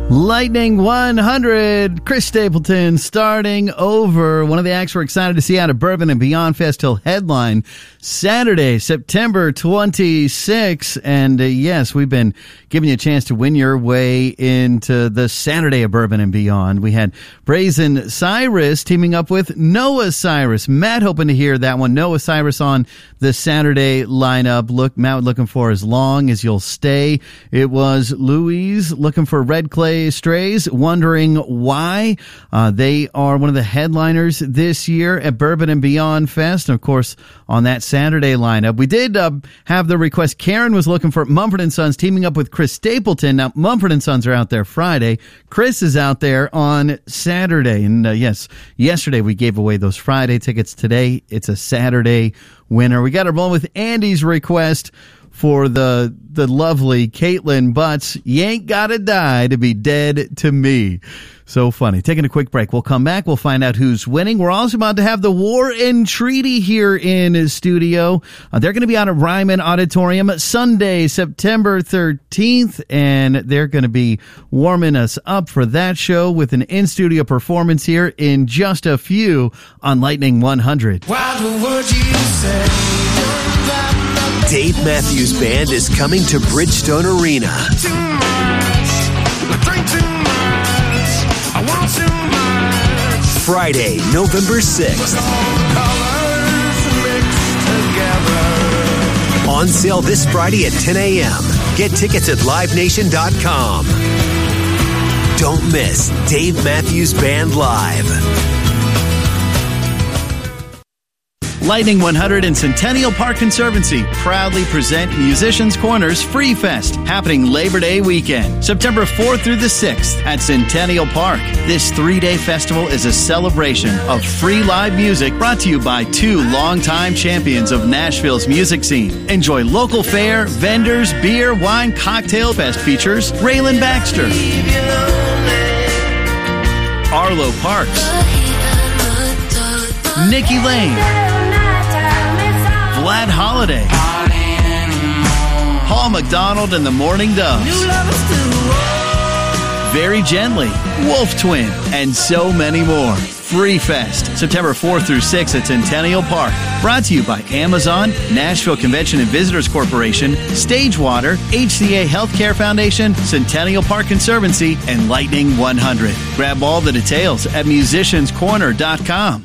Lightning 100, Chris Stapleton starting over. One of the acts we're excited to see out of Bourbon and Beyond Fest till headline Saturday, September 26. And yes, we've been giving you a chance to win your way into the Saturday of Bourbon and Beyond. We had Brazen Cyrus teaming up with Noah Cyrus. Matt hoping to hear that one. Noah Cyrus on the Saturday lineup. Matt looking for As Long As You'll Stay. It was Louise looking for Red Clay Strays, wondering why. They are one of the headliners this year at Bourbon and Beyond Fest. And of course, on that Saturday lineup, we did have the request. Karen was looking for Mumford & Sons teaming up with Chris Stapleton. Now, Mumford & Sons are out there Friday. Chris is out there on Saturday. And yes, yesterday we gave away those Friday tickets. Today, it's a Saturday winner. We got to roll with Andy's request for the lovely Caitlin Butts. You ain't gotta die to be dead to me. So funny. Taking a quick break. We'll come back. We'll find out who's winning. We're also about to have the War and Treaty here in studio. They're going to be out at Ryman Auditorium Sunday, September 13th, and they're going to be warming us up for that show with an in-studio performance here in just a few on Lightning 100. What would you say? Dave Matthews Band is coming to Bridgestone Arena. Too much. I drink too much. I want too much. Friday, November 6th. Colors mixed together. On sale this Friday at 10 a.m. Get tickets at livenation.com. Don't miss Dave Matthews Band Live. Lightning 100 and Centennial Park Conservancy proudly present Musicians Corners Free Fest, happening Labor Day weekend, September 4th through the 6th at Centennial Park. This 3-day festival is a celebration of free live music brought to you by two longtime champions of Nashville's music scene. Enjoy local fare, vendors, beer, wine, cocktail. Fest features Raylan Baxter, Arlo Parks, Nikki Lane, Vlad Holiday, Paul McDonald and the Morning Doves, Very Gently, Wolf Twin, and so many more. Free Fest, September 4th through 6th at Centennial Park. Brought to you by Amazon, Nashville Convention and Visitors Corporation, Stagewater, HCA Healthcare Foundation, Centennial Park Conservancy, and Lightning 100. Grab all the details at musicianscorner.com.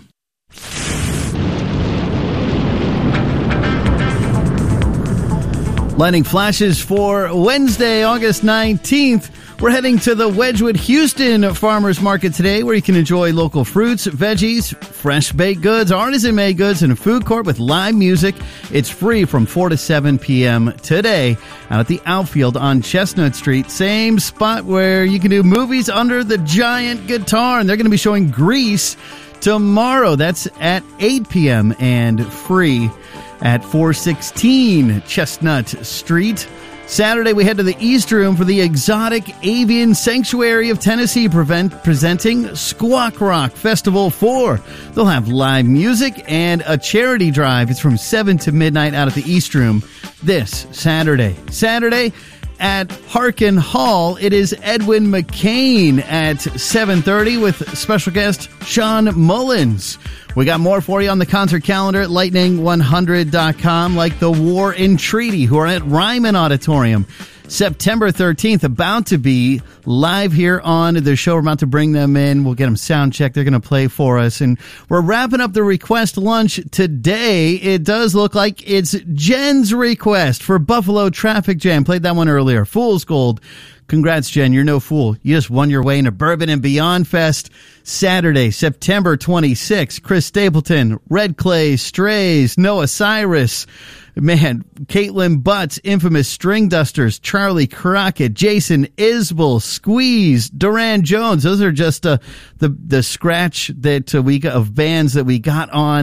Lightning flashes for Wednesday, August 19th. We're heading to the Wedgwood Houston Farmers Market today, where you can enjoy local fruits, veggies, fresh baked goods, artisan-made goods, and a food court with live music. It's free from 4 to 7 p.m. today out at the Outfield on Chestnut Street. Same spot where you can do movies under the giant guitar, and they're going to be showing Grease tomorrow. That's at 8 p.m. and free at 416 Chestnut Street. Saturday, we head to the East Room for the Exotic Avian Sanctuary of Tennessee presenting Squawk Rock Festival 4. They'll have live music and a charity drive. It's from 7 to midnight out at the East Room this Saturday. Saturday, at Harkin Hall, it is Edwin McCain at 7:30 with special guest Sean Mullins. We got more for you on the concert calendar at lightning100.com, like the War and Treaty, who are at Ryman Auditorium. September 13th, about to be live here on the show. We're about to bring them in. We'll get them sound checked. They're going to play for us. And we're wrapping up the request lunch today. It does look like it's Jen's request for Buffalo Traffic Jam. Played that one earlier. Fool's Gold. Congrats, Jen. You're no fool. You just won your way into Bourbon and Beyond Fest Saturday, September 26th. Chris Stapleton, Red Clay Strays, Noah Cyrus, man, Caitlin Butts, Infamous String Dusters, Charlie Crockett, Jason Isbell, Squeeze, Duran Jones. Those are just the scratch that we got of bands that we got on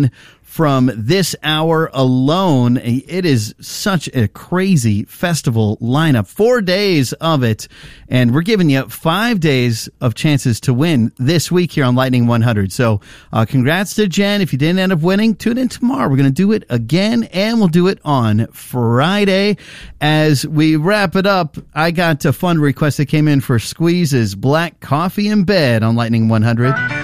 from this hour alone. It is such a crazy festival lineup. 4 days of it, and we're giving you 5 days of chances to win this week here on Lightning 100. So congrats to Jen. If you didn't end up winning, tune in tomorrow. We're going to do it again, and we'll do it on Friday. As we wrap it up, I got a fun request that came in for Squeeze's Black Coffee in Bed on Lightning 100.